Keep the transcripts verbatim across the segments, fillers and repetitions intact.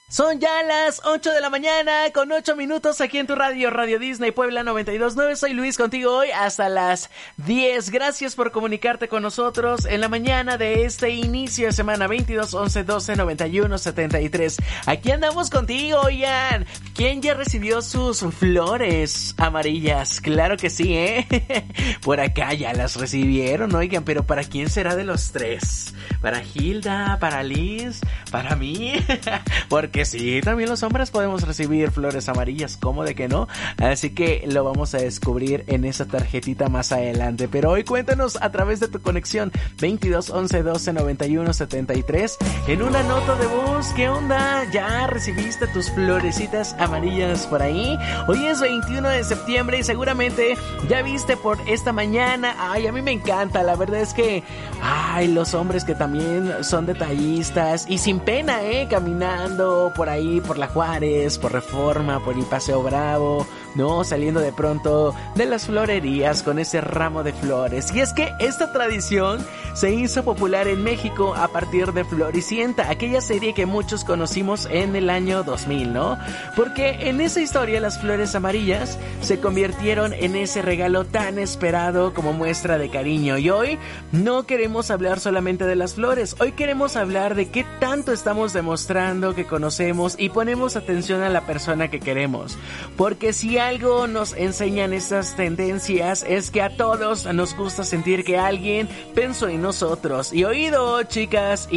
Son ya las ocho de la mañana con ocho minutos aquí en tu radio, Radio Disney Puebla noventa y dos punto nueve. Soy Luis contigo hoy hasta las diez. Gracias por comunicarte con nosotros en la mañana de este inicio de semana. Veintidós, once, doce, noventa y uno, setenta y tres. Aquí andamos contigo, oigan. ¿Quién ya recibió sus flores amarillas? Claro que sí, ¿eh? Por acá ya las recibieron, oigan, pero ¿para quién será de los tres? ¿Para Hilda? ¿Para Liz? ¿Para mí? Porque Que sí, también los hombres podemos recibir flores amarillas, ¿cómo de que no? Así que lo vamos a descubrir en esa tarjetita más adelante. Pero hoy cuéntanos a través de tu conexión veintidós, once, doce, noventa y uno, setenta y tres en una nota de voz. ¿Qué onda? ¿Ya recibiste tus florecitas amarillas por ahí? Hoy es veintiuno de septiembre y seguramente ya viste por esta mañana. Ay, a mí me encanta, la verdad es que ay, los hombres que también son detallistas y sin pena, eh, caminando por ahí, por la Juárez, por Reforma, por el Paseo Bravo, ¿no? Saliendo de pronto de las florerías con ese ramo de flores. Y es que esta tradición se hizo popular en México a partir de Floricienta, aquella serie que muchos conocimos en el año dos mil, ¿no? Porque en esa historia las flores amarillas se convirtieron en ese regalo tan esperado como muestra de cariño. Y hoy no queremos hablar solamente de las flores, hoy queremos hablar de qué tanto estamos demostrando que conocemos y ponemos atención a la persona que queremos. Porque si algo nos enseñan estas tendencias es que a todos nos gusta sentir que alguien pensó en nosotros. Y oído, chicas y,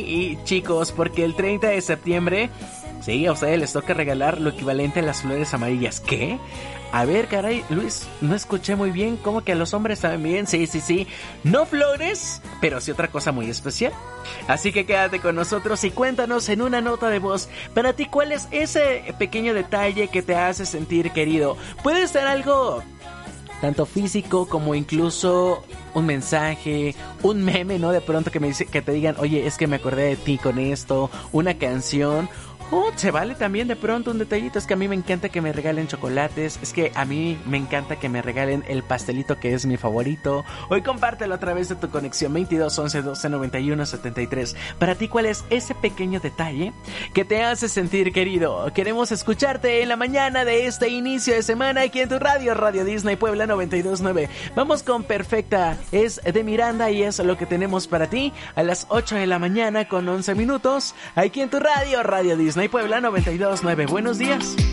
y chicos, porque el treinta de septiembre, sí, a ustedes les toca regalar lo equivalente a las flores amarillas. ¿Qué? A ver, caray, Luis, no escuché muy bien. ¿Cómo que a los hombres también? Sí, sí, sí. No flores, pero sí otra cosa muy especial. Así que quédate con nosotros y cuéntanos en una nota de voz. Para ti, ¿cuál es ese pequeño detalle que te hace sentir querido? Puede ser algo tanto físico como incluso un mensaje, un meme, ¿no? De pronto que me dice, que te digan, oye, es que me acordé de ti con esto, una canción. Oh, se vale también de pronto un detallito. Es que a mí me encanta que me regalen chocolates. Es que a mí me encanta que me regalen el pastelito que es mi favorito. Hoy compártelo a través de tu conexión veintidós, once, doce, noventa y uno, setenta y tres. Para ti, ¿cuál es ese pequeño detalle que te hace sentir querido? Queremos escucharte en la mañana de este inicio de semana aquí en tu radio, Radio Disney Puebla noventa y dos punto nueve. Vamos con Perfecta. Es de Miranda y es lo que tenemos para ti a las ocho de la mañana con once minutos aquí en tu radio, Radio Disney Puebla noventa y dos punto nueve. Buenos días.